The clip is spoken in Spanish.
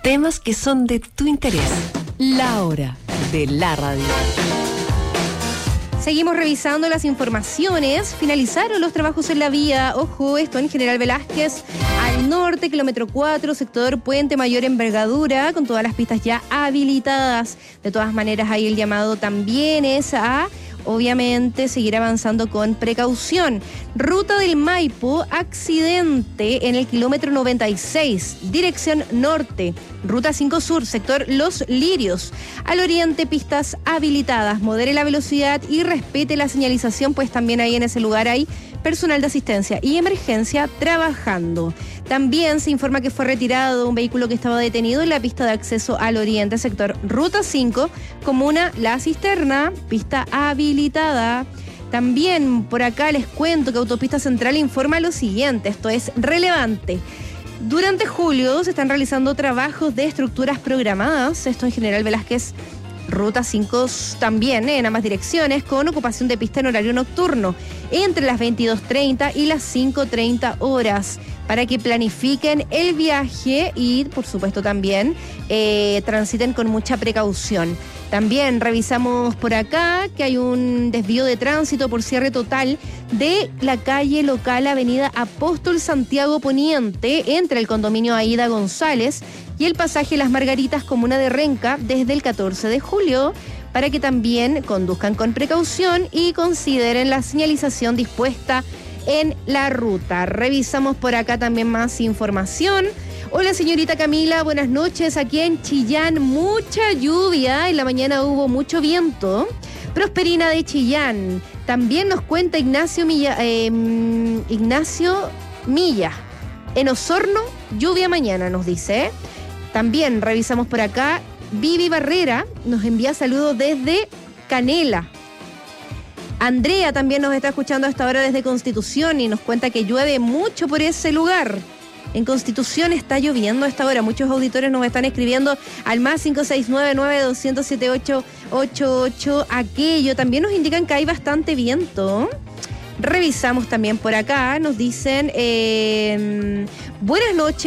Temas que son de tu interés. La hora de la radio. Seguimos revisando las informaciones. Finalizaron los trabajos en la vía. Ojo, esto en General Velázquez, al norte, kilómetro 4, sector Puente Mayor Envergadura, con todas las pistas ya habilitadas. De todas maneras, ahí el llamado también es a, obviamente, seguir avanzando con precaución. Ruta del Maipo, accidente en el kilómetro 96, dirección norte. Ruta 5 Sur, sector Los Lirios. Al oriente, pistas habilitadas. Modere la velocidad y respete la señalización, pues también ahí en ese lugar hay personal de asistencia y emergencia trabajando. También se informa que fue retirado un vehículo que estaba detenido en la pista de acceso al oriente, sector Ruta 5, comuna La Cisterna, pista habilitada. También por acá les cuento que Autopista Central informa lo siguiente, esto es relevante. Durante julio se están realizando trabajos de estructuras programadas, esto en General Velázquez, Ruta 5 también, en ambas direcciones, con ocupación de pista en horario nocturno, entre las 22:30 y las 5:30 horas, para que planifiquen el viaje y, por supuesto, también transiten con mucha precaución. También revisamos por acá que hay un desvío de tránsito por cierre total de la calle local Avenida Apóstol Santiago Poniente, entre el condominio Aida González y el pasaje Las Margaritas, comuna de Renca, desde el 14 de julio, para que también conduzcan con precaución y consideren la señalización dispuesta en la ruta. Revisamos por acá también más información. Hola señorita Camila, buenas noches. Aquí en Chillán, mucha lluvia, en la mañana hubo mucho viento. Prosperina de Chillán. También nos cuenta Ignacio Milla. En Osorno, lluvia mañana, nos dice. También revisamos por acá, Vivi Barrera nos envía saludos desde Canela. Andrea también nos está escuchando a esta hora desde Constitución y nos cuenta que llueve mucho por ese lugar. En Constitución está lloviendo a esta hora. Muchos auditores nos están escribiendo al más 569-900-7888. Aquello. También nos indican que hay bastante viento. Revisamos también por acá. Nos dicen, buenas noches.